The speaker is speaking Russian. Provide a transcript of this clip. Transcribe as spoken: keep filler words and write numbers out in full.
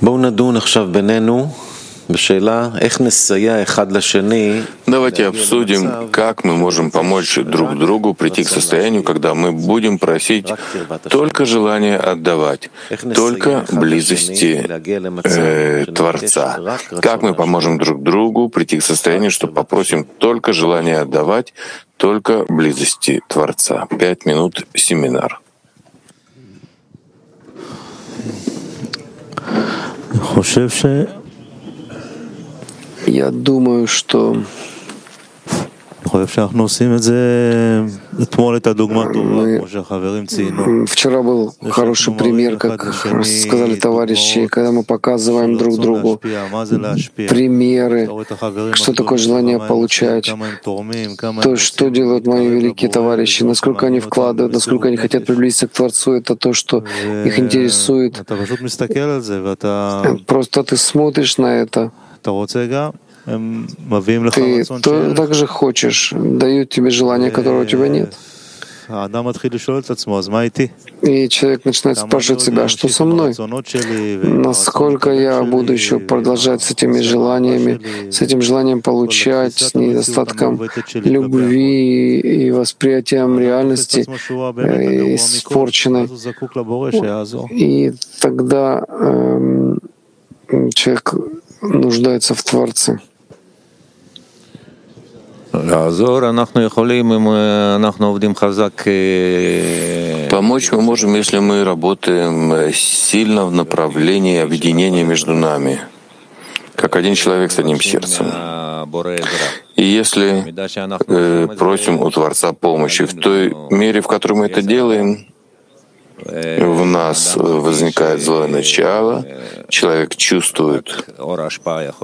Давайте обсудим, как мы можем помочь друг другу прийти к состоянию, когда мы будем просить только желание отдавать, только близости э, Творца. Как мы поможем друг другу прийти к состоянию, что попросим только желание отдавать, только близости Творца. Пять минут семинар. Я думаю, что мы... Вчера был хороший пример, как сказали товарищи, когда мы показываем друг другу примеры, что такое желание получать, то, что делают мои великие товарищи, насколько они вкладывают, насколько они хотят приблизиться к Творцу, это то, что их интересует. Просто ты смотришь на это, ты то, также хочешь, дают тебе желание, которого у тебя нет. И человек начинает спрашивать себя, что со мной? Насколько я буду еще продолжать с этими желаниями, с этим желанием получать, с недостатком любви и восприятием реальности э, испорченной. И тогда эм, человек нуждается в Творце. Помочь мы можем, если мы работаем сильно в направлении объединения между нами, как один человек с одним сердцем. И если э, просим у Творца помощи в той мере, в которой мы это делаем, в нас возникает злое начало, человек чувствует